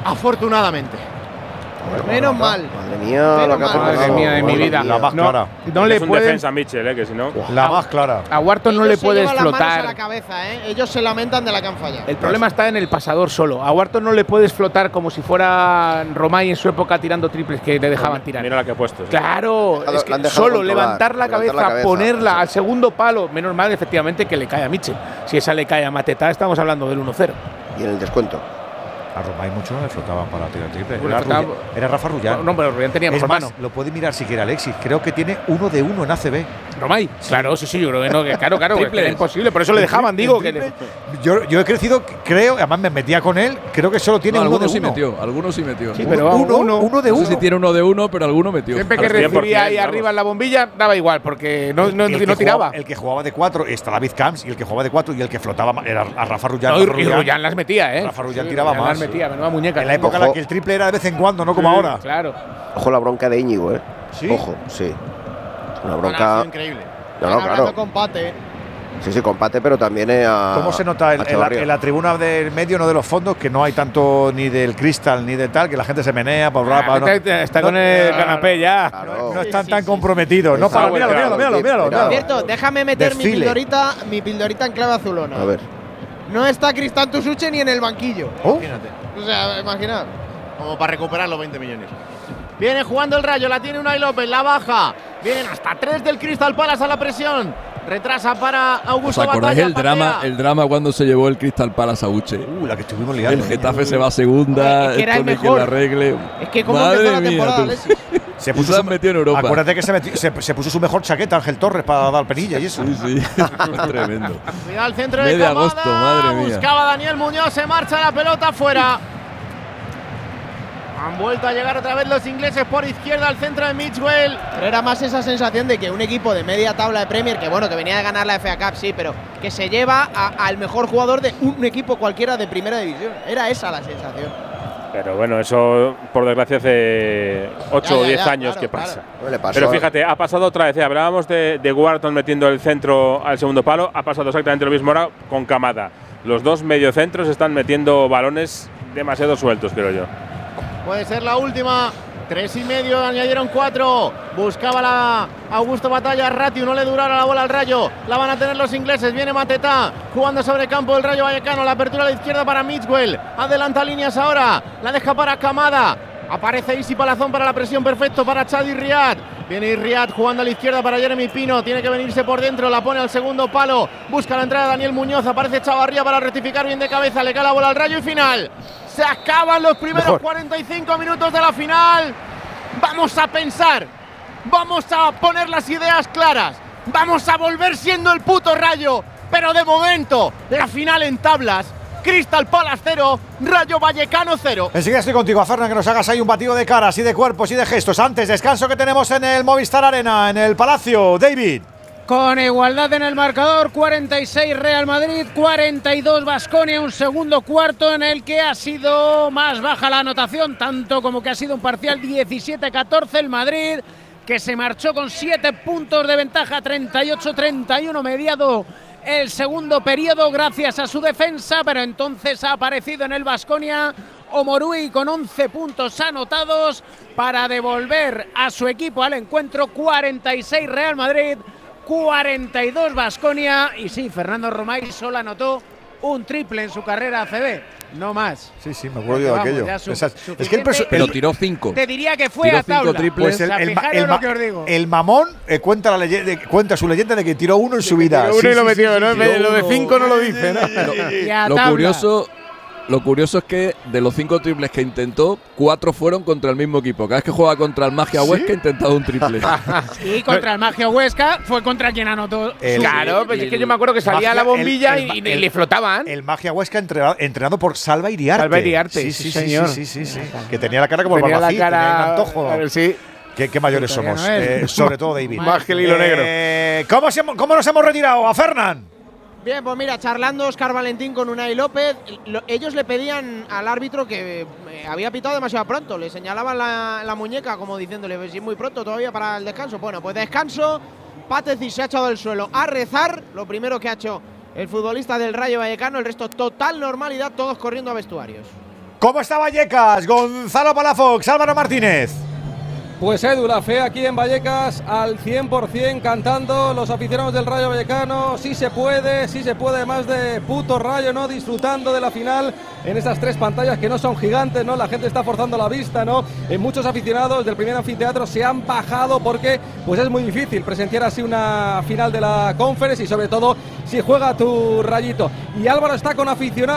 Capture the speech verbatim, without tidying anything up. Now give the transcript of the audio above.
afortunadamente. Bueno, Menos bueno, mal. Madre mía, la que ha mal. Madre mía de mi Bueno, vida. la más no, clara. no le es un puedes, defensa Mitchell, eh, que si no. La más clara. a Wharton no Ellos le se puedes llevan las manos a la flotar. cabeza, ¿eh? Ellos se lamentan de la que han fallado. El problema está en el pasador solo. A Wharton no le puedes flotar como si fuera Romay en su época tirando triples que le dejaban tirar. Mira la que he puesto. sí. Claro, La es han que dejado solo controlar, levantar la levantar cabeza, la cabeza, ponerla sí. al segundo palo. Menos mal, efectivamente, que le cae a Mitchell. Si esa le cae a Mateta, estamos hablando del uno cero. Y en el descuento. A Romay mucho no le flotaban para tirar triple. Bueno, Era, flotaba- Rulla- era Rafa Rullán. No, pero Rullán tenía es mejor más, mano. lo puede mirar si quiere Alexis. Creo que tiene uno de uno en A C B. Romay, claro, sí, sí, yo creo que no, que claro, claro, que Triples. era imposible. Por eso le dejaban, digo, que le- Yo, yo he crecido, creo, además me metía con él, creo que solo tiene No, uno de algunos sí uno. metió, algunos sí metió. Sí, Uno- pero vamos, uno, uno. uno de No uno. sé si tiene uno de uno, pero alguno metió. siempre que Al cien por recibía cien, ahí vamos. arriba en la bombilla, daba igual, porque no, no, El que no tiraba. jugaba- el que jugaba de cuatro está David Camps y el que jugaba de cuatro y el que flotaba ma- era a Rafa Rullán. No, y, Rafa y Rullán- Rullán las metía, ¿eh? Rafa Rullán Sí, tiraba Rullán más. las metía, menuda muñeca. En la época en la Ojo. que el triple era de vez en cuando, no como Sí, ahora. Claro. Ojo la bronca de Íñigo, ¿eh? ¿Sí? Ojo, sí. Una Ha bronca. sido increíble. No, no, Están hablando claro. con Pate. Sí, sí, compate, pero también eh, a. ¿Cómo se nota en, a en la, Echevarría. en la tribuna del medio, no de los fondos, que no hay tanto ni del cristal ni de tal, que la gente se menea para hablar? Ah, para no- está, está no- con el claro, canapé ya. Claro. No están Sí, tan sí, comprometidos. No Está para, bueno, míralo, míralo, claro, míralo, míralo, mira. míralo. Cierto, déjame meter mi Desfile. pildorita, mi pildorita en clave azulona. A ver. No está Cristán Tusuche ni en el banquillo. Oh, Imagínate. O sea, imaginad. Como para recuperar los veinte millones. Viene jugando el Rayo, la tiene Unai López, la baja. Vienen hasta tres del Crystal Palace a la presión. Retrasa para ¿Os Augusto acordáis Batalla. el drama, patea. el drama cuando se llevó el Crystal Palace a Uche? uh, la que estuvimos liando. El Getafe se va a segunda, Hombre, es que era esto el no hay quien mejor. la arregle. Es que como Madre empezó la mía, temporada, tú. Alexis. Se Y puso, se su, han metido en Europa. Acuérdate que se, metió- se, se puso su mejor chaqueta, Ángel Torres, para dar penilla y eso. Sí, sí, fue tremendo. Cuidado al centro de Mes de Camada. agosto, madre mía. Buscaba Daniel Muñoz, se marcha la pelota fuera. Han vuelto a llegar otra vez los ingleses por izquierda al centro de Mitchell. Pero era más esa sensación de que un equipo de media tabla de Premier, que bueno, que venía de ganar la F A Cup, sí, pero que se lleva a- al mejor jugador de un equipo cualquiera de primera división. Era esa la sensación. Pero bueno, eso por desgracia hace ocho Ya, o ya, diez ya, años claro, que claro. pasa. No le pasó Pero a- fíjate, ha pasado otra vez. eh, Hablábamos de, de Wharton metiendo el centro al segundo palo. Ha pasado exactamente lo mismo ahora con Camada. Los dos mediocentros están metiendo balones demasiado sueltos, creo yo. Puede ser la última. Tres y medio, añadieron cuatro. Buscaba la Augusto Batalla, Ratiu, no le durará la bola al Rayo. La van a tener los ingleses. Viene Mateta jugando sobre campo del Rayo Vallecano. La apertura a la izquierda para Mitchell. Adelanta líneas ahora. La deja para Camada. Aparece Isi Palazón para la presión, perfecto para Chadi Riyad. Viene Riyad jugando a la izquierda para Jeremy Pino. Tiene que venirse por dentro, la pone al segundo palo. Busca la entrada de Daniel Muñoz. Aparece Chavarría para rectificar bien de cabeza. Le cae la bola al Rayo y final. Se acaban los primeros Mejor. cuarenta y cinco minutos de la final. Vamos a pensar. Vamos a poner las ideas claras. Vamos a volver siendo el puto Rayo. Pero de momento, la final en tablas. Crystal Palace cero, Rayo Vallecano cero. Enseguida estoy contigo, Fernan, que nos hagas ahí un batido de caras y de cuerpos y de gestos. Antes, descanso que tenemos en el Movistar Arena, en el Palacio. David. Con igualdad en el marcador, cuarenta y seis Real Madrid, cuarenta y dos Baskonia, un segundo cuarto en el que ha sido más baja la anotación, tanto como que ha sido un parcial diecisiete catorce el Madrid, que se marchó con siete puntos de ventaja, treinta y ocho treinta y uno mediado el segundo periodo gracias a su defensa, pero entonces ha aparecido en el Baskonia Omorui con once puntos anotados para devolver a su equipo al encuentro. Cuarenta y seis Real Madrid, cuarenta y dos Baskonia, y sí, Fernando Romay solo anotó un triple en su carrera A C B, no más. Sí, sí, me acuerdo yo de Vamos, aquello. ya su- Esas- es que el, suficiente. perso- Pero el- tiró cinco. Te diría que fue Tiró a cinco tabla. triples. pues el, O sea, el ma- fijaros el lo ma- que os digo. el mamón eh, cuenta, la leyenda, de- cuenta su leyenda de que tiró uno en su vida. tiró Sí, uno y sí, lo sí, metió, sí, ¿no? sí, Lo de uno. cinco no lo dice, ¿no? Y a Lo tabla. curioso, lo curioso es que de los cinco triples que intentó, cuatro fueron contra el mismo equipo. Cada vez que juega contra el Magia Huesca ha intentado un triple. Y contra el Magia Huesca fue contra quien anotó. El- claro, el- pues es que yo me acuerdo que salía Magia- la bombilla el- el- y, y el- le flotaban. El Magia Huesca entrenado, entrenado por Salva Iriarte. Salva Iriarte, sí, sí, sí, señor. sí, sí, sí, sí. Que tenía la cara como Tenía el la Barbacid, cara, tenía un antojo. a ver, sí. Qué, qué mayores Victoriano somos, él. eh, sobre todo David. Más que el hilo negro. Eh, ¿cómo, se- ¿Cómo nos hemos retirado? A Fernán. Bien, pues mira, charlando Óscar Valentín con Unai López, lo- ellos le pedían al árbitro que eh, había pitado demasiado pronto, le señalaban la, la muñeca como diciéndole, pues si es muy pronto todavía para el descanso. Bueno, pues descanso, Pateci se ha echado al suelo a rezar, lo primero que ha hecho el futbolista del Rayo Vallecano, el resto total normalidad, todos corriendo a vestuarios. ¿Cómo está Vallecas? Gonzalo Palafox, Álvaro Martínez. Pues Edu, la fe aquí en Vallecas al cien por cien, cantando los aficionados del Rayo Vallecano. Sí se puede, sí se puede, más de puto Rayo, ¿no? Disfrutando de la final en estas tres pantallas que no son gigantes, ¿no? La gente está forzando la vista, ¿no? En muchos aficionados del primer anfiteatro se han bajado porque pues es muy difícil presenciar así una final de la Conference y sobre todo si juega tu Rayito. Y Álvaro está con aficionados.